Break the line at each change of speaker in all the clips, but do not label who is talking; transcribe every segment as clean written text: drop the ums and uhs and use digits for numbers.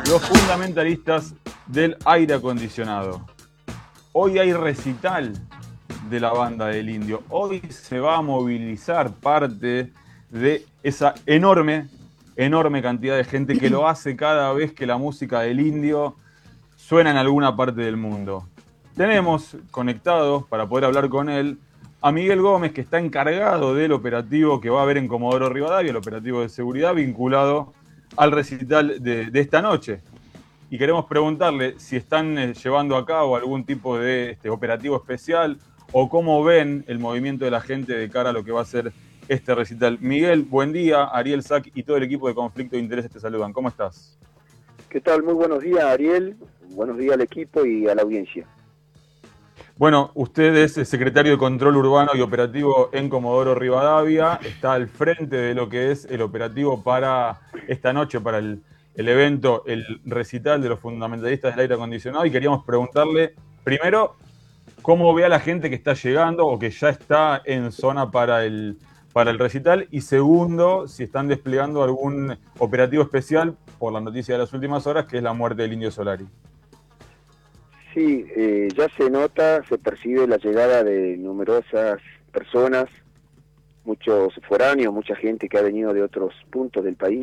los fundamentalistas del aire acondicionado. Hoy hay recital de la banda del Indio. Hoy se va a movilizar parte de esa enorme cantidad de gente que lo hace cada vez que la música del Indio suena en alguna parte del mundo. Tenemos conectados, para poder hablar con él, a Miguel Gómez, que está encargado del operativo que va a haber en Comodoro Rivadavia, el operativo de seguridad vinculado al recital de esta noche. Y queremos preguntarle si están llevando a cabo algún tipo de operativo especial o cómo ven el movimiento de la gente de cara a lo que va a ser este recital. Miguel, buen día. Ariel Sack y todo el equipo de Conflicto de Intereses te saludan. ¿Cómo estás?
¿Qué tal? Muy buenos días, Ariel. Buenos días al equipo y a la audiencia.
Bueno, usted es el secretario de Control Urbano y Operativo en Comodoro Rivadavia. Está al frente de lo que es el operativo para esta noche, para el evento, el recital de los fundamentalistas del aire acondicionado. Y queríamos preguntarle, primero, cómo ve a la gente que está llegando o que ya está en zona para el recital. Y segundo, si están desplegando algún operativo especial por la noticia de las últimas horas, que es la muerte del Indio Solari.
Sí, ya se nota, se percibe la llegada de numerosas personas, muchos foráneos, mucha gente que ha venido de otros puntos del país.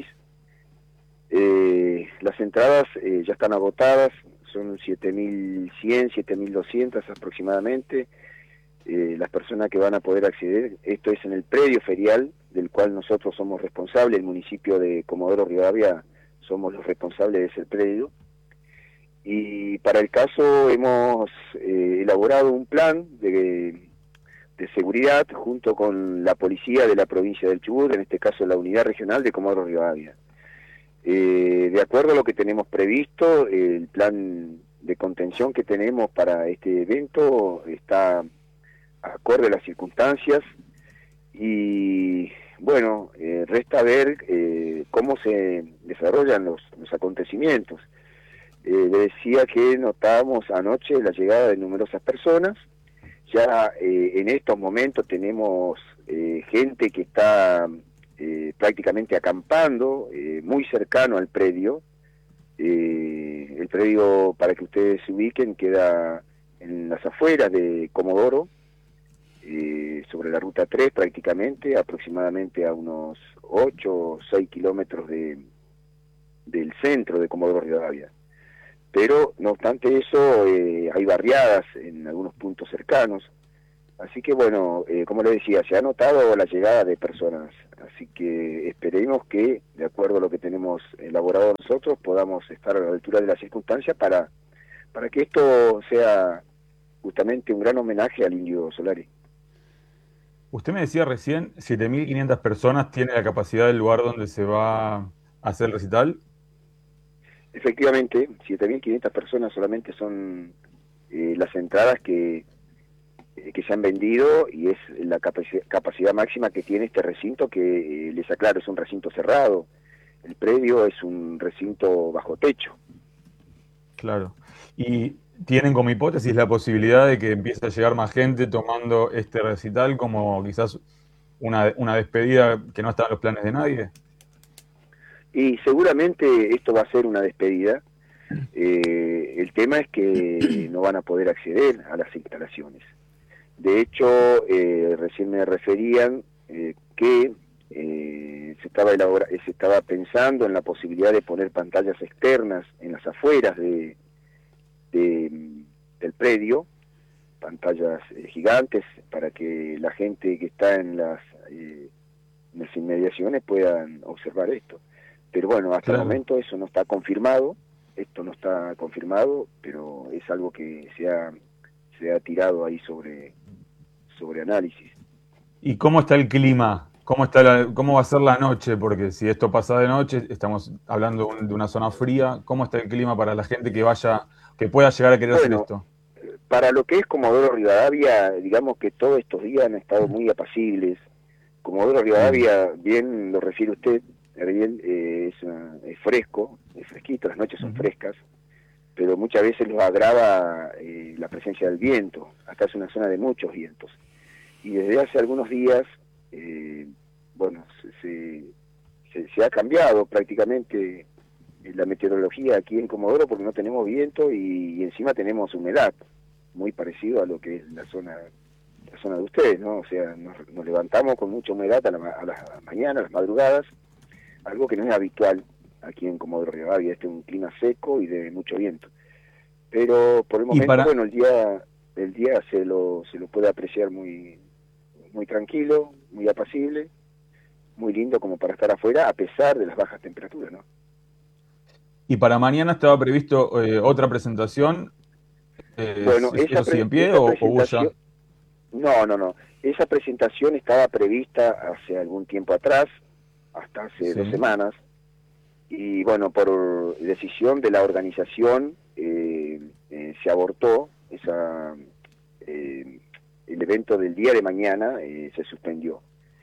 Las entradas ya están agotadas, son 7.100, 7.200 aproximadamente. Las personas que van a poder acceder, esto es en el predio ferial, del cual nosotros somos responsables, el municipio de Comodoro Rivadavia somos los responsables de ese predio. Y para el caso hemos elaborado un plan de seguridad junto con la policía de la provincia del Chubut, en este caso la unidad regional de Comodoro Rivadavia. De acuerdo a lo que tenemos previsto, el plan de contención que tenemos para este evento está acorde a las circunstancias y bueno, resta ver cómo se desarrollan los acontecimientos. Le decía que notábamos anoche la llegada de numerosas personas. Ya en estos momentos tenemos gente que está prácticamente acampando muy cercano al predio. El predio, para que ustedes se ubiquen, queda en las afueras de Comodoro, sobre la ruta 3 prácticamente, aproximadamente a unos 8 o 6 kilómetros del centro de Comodoro Rivadavia. Pero no obstante eso, hay barriadas en algunos puntos cercanos, así que bueno, como le decía, se ha notado la llegada de personas, así que esperemos que, de acuerdo a lo que tenemos elaborado nosotros, podamos estar a la altura de las circunstancias para que esto sea justamente un gran homenaje al Indio Solari.
Usted me decía recién, 7.500 personas tiene la capacidad del lugar donde se va a hacer el recital.
Efectivamente, 7.500 personas solamente son las entradas que se han vendido y es la capacidad máxima que tiene este recinto, que les aclaro, es un recinto cerrado. El predio es un recinto bajo techo.
Claro. Y tienen como hipótesis la posibilidad de que empiece a llegar más gente tomando este recital como quizás una despedida que no está en los planes de nadie.
Y seguramente esto va a ser una despedida. El tema es que no van a poder acceder a las instalaciones. De hecho, recién me referían que se estaba pensando en la posibilidad de poner pantallas externas en las afueras del predio, pantallas gigantes, para que la gente que está en las inmediaciones puedan observar esto. Pero bueno, hasta el momento eso no está confirmado, esto no está confirmado, pero es algo que se ha tirado ahí sobre análisis.
¿Y cómo está el clima? ¿Cómo va a ser la noche? Porque si esto pasa de noche, estamos hablando de una zona fría. ¿Cómo está el clima para la gente que pueda llegar a querer hacer
Bueno,
esto?
para lo que es Comodoro Rivadavia, digamos que todos estos días han estado muy apacibles. Comodoro Rivadavia, bien lo refiere usted, Ariel, es fresco, es fresquito, las noches son frescas, pero muchas veces los agrava la presencia del viento. Acá es una zona de muchos vientos. Y desde hace algunos días, bueno, se ha cambiado prácticamente la meteorología aquí en Comodoro, porque no tenemos viento y encima tenemos humedad, muy parecido a lo que es la zona de ustedes, ¿no? O sea, nos levantamos con mucha humedad a las mañanas, a las madrugadas, algo que no es habitual aquí en Comodoro Rivadavia. Este es un clima seco y de mucho viento. Pero por el
Y
momento,
para,
bueno, el día se lo puede apreciar muy, muy tranquilo, muy apacible, muy lindo como para estar afuera, a pesar de las bajas temperaturas, ¿no?
y para mañana estaba previsto otra presentación.
Bueno,
¿Eso sigue en pie
esa
o vos ya?
presentación, no. Esa presentación estaba prevista hace algún tiempo atrás, hasta hace 2 semanas, y bueno, por decisión de la organización se abortó el evento del día de mañana, se suspendió.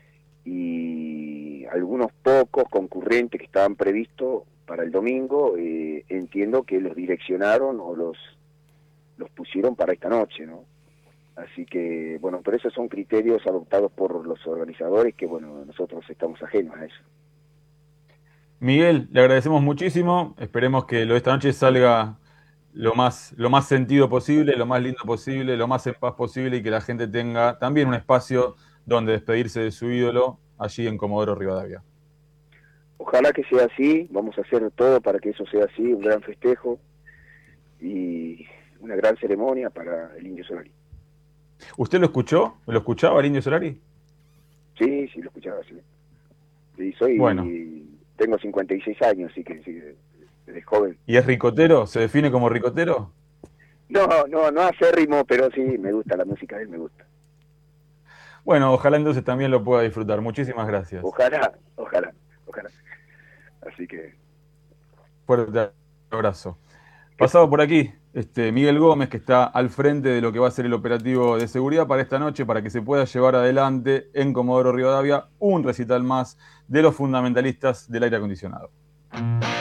Y algunos pocos concurrentes que estaban previstos para el domingo, entiendo que los direccionaron o los pusieron para esta noche, ¿no? Así que, bueno, pero esos son criterios adoptados por los organizadores que, bueno, nosotros estamos ajenos a eso.
Miguel, le agradecemos muchísimo. Esperemos que lo de esta noche salga lo más sentido posible, lo más lindo posible, lo más en paz posible y que la gente tenga también un espacio donde despedirse de su ídolo allí en Comodoro Rivadavia.
Ojalá que sea así, vamos a hacer todo para que eso sea así, un gran festejo y una gran ceremonia para el Indio Solari.
¿Usted lo escuchó? ¿Lo escuchaba el Indio Solari?
Sí, lo escuchaba, sí. Sí,
Bueno,
tengo 56 años, así que sí, desde joven.
¿y es ricotero? ¿Se define como ricotero?
No acérrimo, pero sí, me gusta la música de él, me gusta.
Bueno, ojalá entonces también lo pueda disfrutar. Muchísimas gracias.
Ojalá. Así que...
Fuerte abrazo. Pasado por aquí, Miguel Gómez, que está al frente de lo que va a ser el operativo de seguridad para esta noche, para que se pueda llevar adelante en Comodoro Rivadavia un recital más de los fundamentalistas del aire acondicionado.